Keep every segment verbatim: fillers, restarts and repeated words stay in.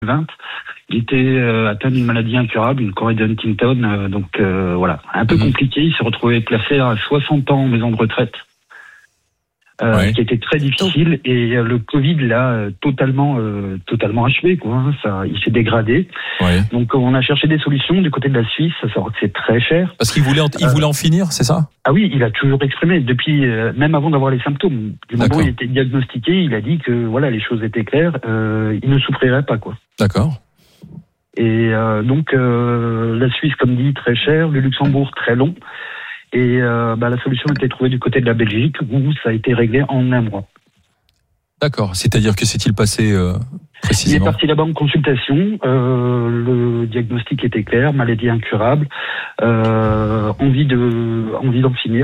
vingt, il était euh, atteint d'une maladie incurable, une chorée de Huntington, euh, donc euh, voilà, un peu mmh. compliqué. Il s'est retrouvé placé à soixante ans en maison de retraite. Euh, ouais. Qui était très difficile, et euh, le Covid l'a euh, totalement, euh, totalement achevé, quoi. Hein, ça, il s'est dégradé. Ouais. Donc on a cherché des solutions du côté de la Suisse, à savoir que c'est très cher. Parce qu'il voulait, en, il voulait en finir, c'est ça ? Ah oui, il a toujours exprimé depuis, euh, même avant d'avoir les symptômes. Du moment où il était diagnostiqué, il a dit que voilà, les choses étaient claires, euh, il ne souffrirait pas, quoi. D'accord. Et euh, donc euh, la Suisse, comme dit, très cher, le Luxembourg très long. Et euh, bah, la solution a été trouvée du côté de la Belgique, où ça a été réglé en un mois. D'accord. C'est-à-dire que s'est-il passé euh, précisément ? Il est parti là-bas en consultation. Euh, le diagnostic était clair, maladie incurable, euh, envie de, envie d'en finir.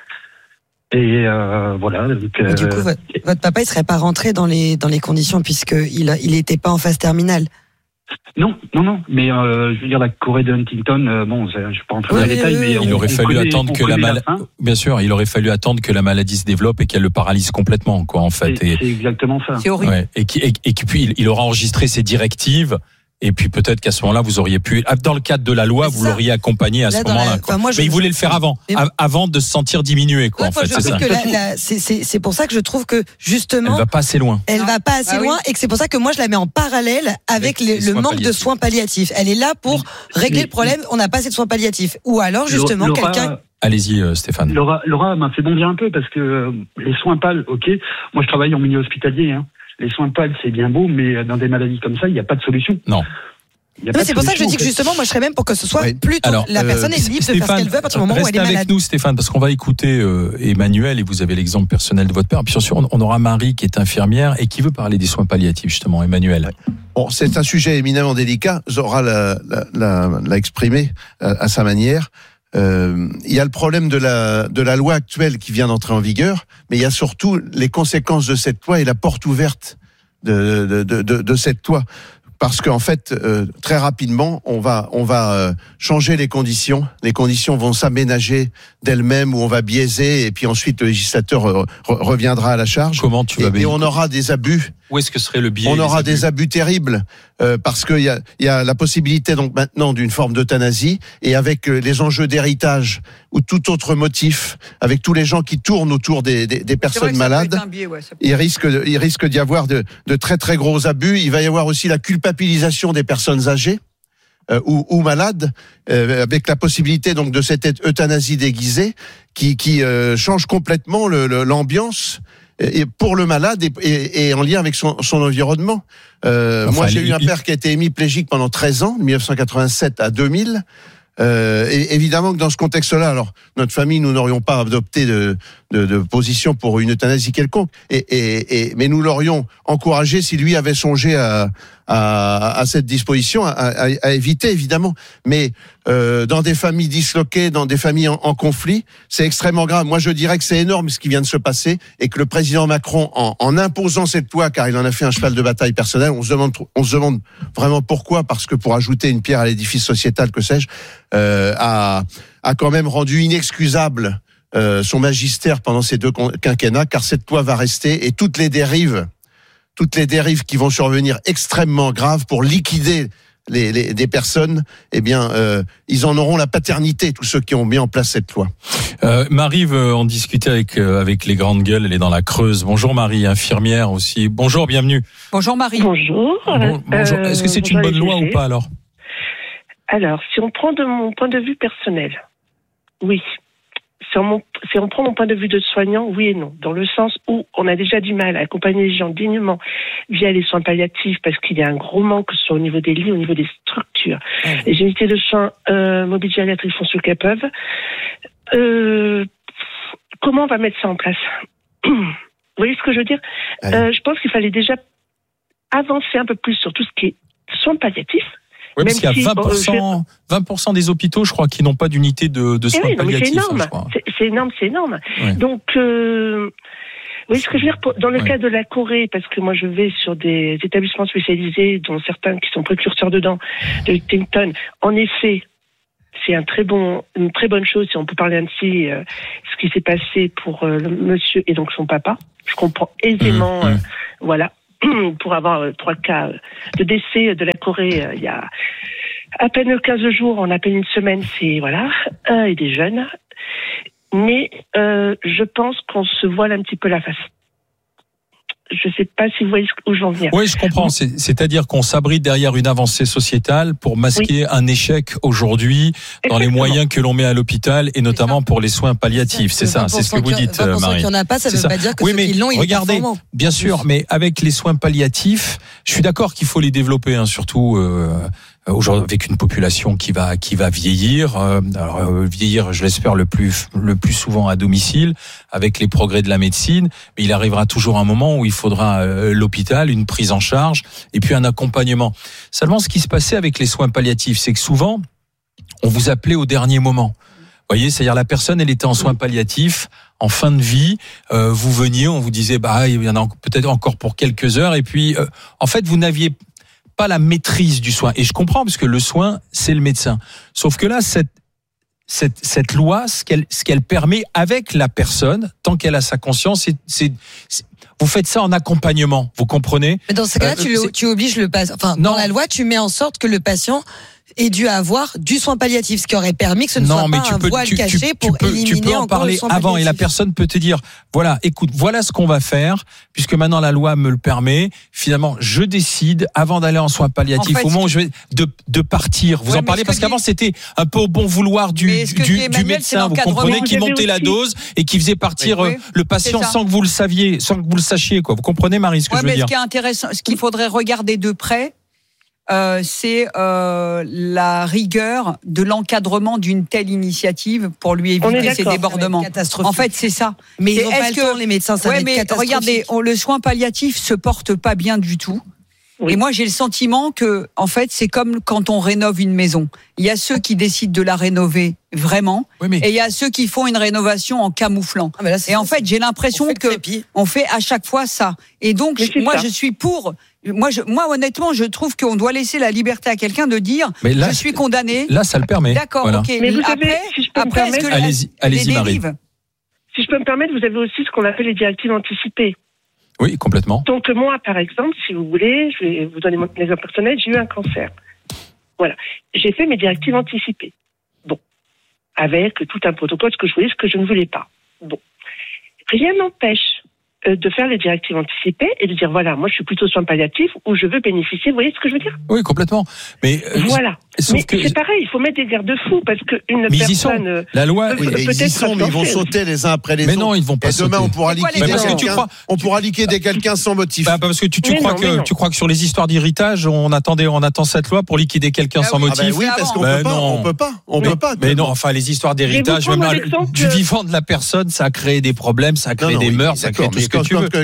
Et euh, voilà. Donc, Mais euh, du coup, votre, votre papa, il serait pas rentré dans les dans les conditions puisque il a, il était pas en phase terminale. Non, non, non, mais euh, je veux dire, la chorée de Huntington, euh, bon, je ne vais pas rentrer dans oui, les détails, oui, mais il on, aurait on fallu connaît, attendre que la maladie, bien sûr, il aurait fallu attendre que la maladie se développe et qu'elle le paralyse complètement, quoi, en fait. C'est, et, c'est exactement ça. C'est horrible. Ouais, et, et, et puis il, il aura enregistré ses directives. Et puis peut-être qu'à ce moment-là, vous auriez pu, dans le cadre de la loi, vous l'auriez accompagné à ce moment-là. Quoi. Enfin, moi, je, mais il voulait le faire avant, mais... avant de se sentir diminué, quoi. Ouais, en fait, c'est ça. Que la, la, c'est, c'est, c'est pour ça que je trouve que justement, elle va pas assez loin. Elle non. va pas assez ah, loin, oui. et que c'est pour ça que moi je la mets en parallèle avec, avec les, le manque palliatifs. de soins palliatifs. Elle est là pour régler mais, le problème. On n'a pas assez de soins palliatifs, ou alors justement Laura, quelqu'un. Allez-y, euh, Stéphane. Laura, Laura m'a fait bondir un peu parce que euh, les soins pâles, ok. Moi, je travaille en milieu hospitalier. Hein. Les soins pâles, c'est bien beau, mais dans des maladies comme ça, il n'y a pas de solution. Non. Non, mais c'est pour ça que je dis que justement, moi, je serais même pour que ce soit oui. plutôt Alors, la personne euh, est libre de faire ce qu'elle veut à partir du moment où elle est malade. Restez avec nous, Stéphane, parce qu'on va écouter euh, Emmanuel, et vous avez l'exemple personnel de votre père. Et puis bien sûr, on, on aura Marie qui est infirmière et qui veut parler des soins palliatifs, justement. Emmanuel. Bon, c'est un sujet éminemment délicat. Zora l'a, l'a, l'a, l'a exprimé à, à sa manière. Euh, il y a le problème de la de la loi actuelle qui vient d'entrer en vigueur, mais il y a surtout les conséquences de cette loi et la porte ouverte de de de, de, de cette loi. Parce qu'en fait, euh, très rapidement, on va on va euh, changer les conditions. Les conditions vont s'aménager d'elles-mêmes, ou on va biaiser, et puis ensuite le législateur euh, re- reviendra à la charge. Comment tu vas et, et on aura des abus. Où est-ce que serait le biais ? On aura des abus, des abus terribles euh, parce qu'il y a il y a la possibilité donc maintenant d'une forme d'euthanasie, et avec euh, les enjeux d'héritage ou tout autre motif, avec tous les gens qui tournent autour des des, des personnes malades, biais, ouais, il risque il risque d'y avoir de de très très gros abus. Il va y avoir aussi la culpabilisation des personnes âgées euh, ou, ou malades, euh, avec la possibilité donc de cette euthanasie déguisée qui qui euh, change complètement le, le, l'ambiance. Et pour le malade et, et, et en lien avec son, son environnement. Euh, enfin, moi, j'ai il... eu un père qui a été hémiplégique pendant treize ans, de mille neuf cent quatre-vingt-sept à deux mille. Euh, et évidemment que dans ce contexte-là, alors notre famille, nous n'aurions pas adopté de, de, de position pour une euthanasie quelconque, et, et, et, mais nous l'aurions encouragé si lui avait songé à, à, à cette disposition, à, à, à éviter évidemment. Mais euh, dans des familles disloquées, dans des familles en, en conflit, c'est extrêmement grave. Moi, je dirais que c'est énorme ce qui vient de se passer, et que le président Macron, en, en imposant cette loi, car il en a fait un cheval de bataille personnel, on se demande, on se demande vraiment pourquoi, parce que pour ajouter une pierre à l'édifice sociétal, que sais-je, euh, a, a quand même rendu inexcusable euh, son magistère pendant ces deux quinquennats, car cette loi va rester, et toutes les dérives, toutes les dérives qui vont survenir extrêmement graves pour liquider Les, les, des personnes, eh bien, euh, ils en auront la paternité, tous ceux qui ont mis en place cette loi. Euh, Marie veut en discuter avec euh, avec les grandes gueules. Elle est dans la Creuse. Bonjour Marie, infirmière aussi. Bonjour, bienvenue. Bonjour Marie. Bonjour. Bon, bonjour. Est-ce que c'est une bonne loi ou pas alors ? Alors, si on prend de mon point de vue personnel, oui. Si on, si on prend mon point de vue de soignant, oui et non. Dans le sens où on a déjà du mal à accompagner les gens dignement via les soins palliatifs, parce qu'il y a un gros manque soit au niveau des lits, au niveau des structures. Mmh. Les unités de soins euh, mobiles gériatriques font ce qu'elles peuvent. Euh, comment on va mettre ça en place ? Vous voyez ce que je veux dire ? euh, Je pense qu'il fallait déjà avancer un peu plus sur tout ce qui est soins palliatifs. Oui, parce qu'il y a vingt pour cent, vingt pour cent des hôpitaux, je crois, qui n'ont pas d'unité de, de soins oui, palliatifs. C'est énorme, hein, c'est, c'est énorme, c'est énorme. Ouais. Donc, euh, vous voyez ce que je veux dire, dans le ouais. cas de la Corée, parce que moi je vais sur des établissements spécialisés, dont certains qui sont précurseurs dedans, de Huntington, en effet, c'est un très bon, une très bonne chose, si on peut parler ainsi, euh, ce qui s'est passé pour euh, le monsieur et donc son papa. Je comprends aisément, mmh, mmh. Euh, voilà. pour avoir trois cas de décès de la Corée il y a à peine quinze jours, en à peine une semaine, c'est voilà, un et des jeunes. Mais euh, je pense qu'on se voile un petit peu la face. Je ne sais pas si vous voyez où j'en viens. Oui, je comprends. C'est, c'est-à-dire qu'on s'abrite derrière une avancée sociétale pour masquer oui. un échec aujourd'hui dans Exactement. les moyens que l'on met à l'hôpital et notamment pour les soins palliatifs. C'est ça, c'est, ça, c'est ce que vous dites, Marie. vingt pour cent qu'il n'y en a pas, ça ne veut ça. pas dire que oui, ceux mais qui l'ont, ils regardez, sont bien sûr, mais avec les soins palliatifs, je suis d'accord qu'il faut les développer, hein, surtout euh, aujourd'hui avec une population qui va qui va vieillir. Euh, alors euh, vieillir, je l'espère le plus le plus souvent à domicile, avec les progrès de la médecine. Mais il arrivera toujours un moment où il faudra euh, l'hôpital, une prise en charge et puis un accompagnement. Seulement, ce qui se passait avec les soins palliatifs, c'est que souvent on vous appelait au dernier moment. Vous voyez, c'est-à-dire la personne, elle était en soins palliatifs, en fin de vie, euh, vous veniez, on vous disait, bah il y en a peut-être encore pour quelques heures, et puis euh, en fait vous n'aviez pas la maîtrise du soin. Et je comprends, parce que le soin, c'est le médecin. Sauf que là, cette, cette, cette loi, ce qu'elle, ce qu'elle permet avec la personne, tant qu'elle a sa conscience, c'est, c'est, c'est vous faites ça en accompagnement, vous comprenez? Mais dans ce cas-là, euh, tu, tu obliges le patient. Enfin, non. Dans la loi, tu mets en sorte que le patient ait dû avoir du soin palliatif, ce qui aurait permis que ce ne non, soit mais pas tu un peux, voile tu, caché tu, pour tu peux, éliminer tu peux en encore parler le soin avant palliatif. Et la personne peut te dire, voilà, écoute, voilà ce qu'on va faire, puisque maintenant la loi me le permet. Finalement, je décide avant d'aller en soins palliatifs, en fait, au moment où je vais de, de partir. Vous ouais, en parlez parce qu'avant dit... c'était un peu au bon vouloir du, du, du, du médecin, vous comprenez, qui montait la dose et qui faisait partir oui, oui, le patient sans que vous le saviez, sans que vous le sachiez, quoi. Vous comprenez, Marie, ce que ouais, je veux mais dire? Ce qui est intéressant, ce qu'il faudrait regarder de près, Euh, c'est euh, la rigueur de l'encadrement d'une telle initiative pour lui éviter ces débordements. En fait, c'est ça. Mais ils ont pas le temps, les médecins, ça ouais, va être mais catastrophique. Regardez, on, le soin palliatif se porte pas bien du tout. Oui. Et moi, j'ai le sentiment que, en fait, c'est comme quand on rénove une maison. Il y a ceux qui décident de la rénover vraiment, oui, mais... et il y a ceux qui font une rénovation en camouflant. Ah, là, et en fait, j'ai l'impression que on fait à chaque fois ça. Et donc, je, moi, ça. je suis pour. Moi, je, moi, honnêtement, je trouve qu'on doit laisser la liberté à quelqu'un de dire mais là, je suis condamné. Là, ça le permet. D'accord, voilà. ok. Mais vous après, savez, si je peux après, me permettre, est-ce que allez-y, la, allez-y, les Marie. dérives... Si je peux me permettre, vous avez aussi ce qu'on appelle les directives anticipées. Oui, complètement. Donc moi, par exemple, si vous voulez, je vais vous donner mon exemple personnel, j'ai eu un cancer. Voilà. J'ai fait mes directives anticipées. Bon. Avec tout un protocole, ce que je voulais, ce que je ne voulais pas. Bon. Rien n'empêche euh, de faire les directives anticipées et de dire, voilà, moi je suis plutôt soins palliatifs où je veux bénéficier, vous voyez ce que je veux dire? Oui, complètement. Mais euh, voilà. Mais que... c'est pareil, il faut mettre des garde-fous parce qu'une mais personne... Ils la loi... Oui, mais ils y sont, mais ils vont sauter les uns après les mais autres. Mais non, ils vont pas et sauter. Demain, on pourra liquider quelqu'un, crois... on pourra liquider quelqu'un sans motif. Bah, parce que tu, tu, crois non, que, tu crois que sur les histoires d'héritage, on attendait, on attend cette loi pour liquider quelqu'un ah, sans oui. motif. Ah bah oui, parce qu'on bah, peut pas, on peut pas, on mais, peut pas. Mais non, enfin, les histoires d'héritage, même du vivant de la personne, ça a créé des problèmes, ça a créé des meurtres, ça a créé tout ce que tu veux.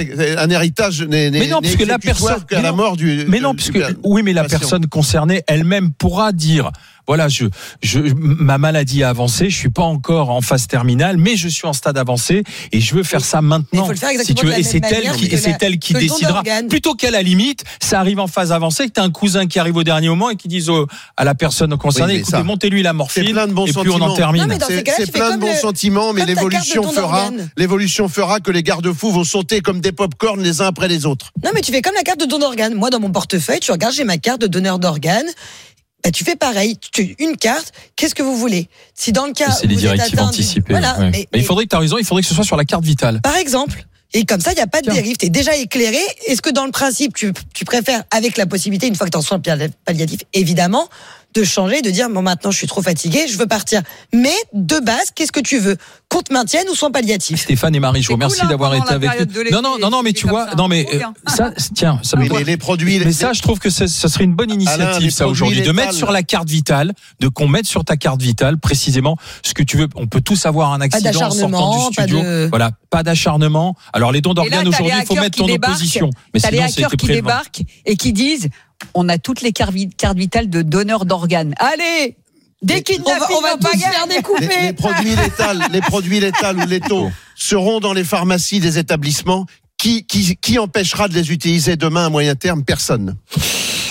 Un héritage n'est exécutoire qu'à la mort du... Mais non, puisque, oui, mais la personne concernée elle-même pourra dire, voilà, je, je, ma maladie a avancé, je suis pas encore en phase terminale, mais je suis en stade avancé et je veux faire ça maintenant. Il faut le faire si tu veux, et c'est elle qui, et c'est elle qui décidera. Plutôt qu'à la limite, ça arrive en phase avancée, que t'as un cousin qui arrive au dernier moment et qui dise au, à la personne concernée, oui, écoutez, montez-lui la morphine, et puis on en termine. Non, c'est, c'est plein de bons sentiments, mais l'évolution fera, l'évolution fera que les garde-fous vont sauter comme des pop-corn les uns après les autres. Non, mais tu fais comme la carte de don d'organes. Moi, dans mon portefeuille, tu regardes, j'ai ma carte de donneur d'organes. Bah, tu fais pareil, tu, une carte, qu'est-ce que vous voulez? Si dans le cas c'est où les vous directives êtes anticipées. Voilà, ouais. mais, mais il faudrait que tu as raison, il faudrait que ce soit sur la carte vitale. Par exemple. Et comme ça, il n'y a pas de Tiens. dérive. Tu es déjà éclairé. Est-ce que dans le principe, tu, tu préfères, avec la possibilité, une fois que tu es en soins palliatifs, évidemment, de changer, de dire, bon, maintenant, je suis trop fatigué, je veux partir. Mais, de base, qu'est-ce que tu veux? Qu'on te maintienne ou soins palliatifs? Stéphane et Marie, je vous remercie cool, d'avoir été avec nous. Non, non, non, non, mais tu vois, non, mais, euh, ça, tiens, ça me oui, les produits, mais les... ça, je trouve que ça, ça serait une bonne initiative, Alain, ça, aujourd'hui, de mettre sur la carte vitale, de qu'on mette sur ta carte vitale, précisément, ce que tu veux. On peut tous avoir un accident en sortant du studio. De... Voilà, pas d'acharnement. Alors, les dons d'organes aujourd'hui, il faut mettre ton opposition. Mais sinon, c'est qui débarquent et qui disent, on a toutes les cartes vitales de donneurs d'organes. Allez, dès qu'il on va, on va pas faire découper. Les, les produits létals, les produits létals ou létaux seront dans les pharmacies des établissements. Qui, qui, qui empêchera de les utiliser demain à moyen terme? Personne.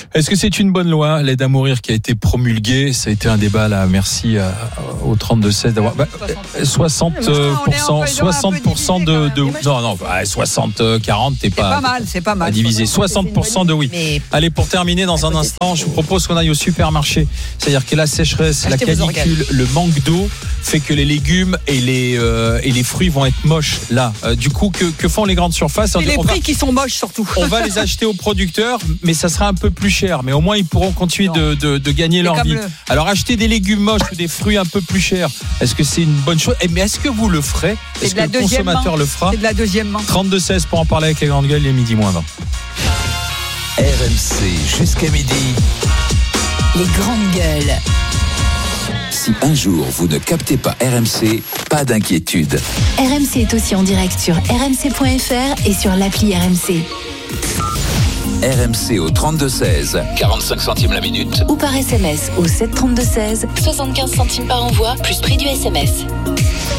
Est-ce que c'est une bonne loi, l'aide à mourir qui a été promulguée? Ça a été un débat là. Merci à, au trente-deux seize d'avoir bah, soixante pour cent, soixante pour cent de, de non non bah, soixante quarante t'es pas, pas mal, c'est pas mal. Divisé soixante pour cent de oui. Mais... Allez, pour terminer dans un instant, je vous propose qu'on aille au supermarché. C'est-à-dire que la sécheresse, achetez la canicule, le manque d'eau fait que les légumes et les euh, et les fruits vont être moches là. Euh, du coup, que, que font les grandes surfaces? Et les prix va, qui sont moches surtout. On va les acheter aux producteurs, mais ça sera un peu plus cher. Mais au moins, ils pourront continuer de, de, de gagner leur vie. Le... Alors, acheter des légumes moches ou des fruits un peu plus chers, est-ce que c'est une bonne chose? Mais est-ce que vous le ferez? Est-ce que le consommateur main. le fera? C'est de la deuxième main. trente-deux seize pour en parler avec les grandes gueules, il est midi moins vingt. R M C jusqu'à midi. Les grandes gueules. Si un jour vous ne captez pas R M C, pas d'inquiétude. R M C est aussi en direct sur r m c point f r et sur l'appli R M C. R M C au trente-deux seize, quarante-cinq centimes la minute. Ou par S M S au sept trente-deux seize, soixante-quinze centimes par envoi, plus prix du S M S.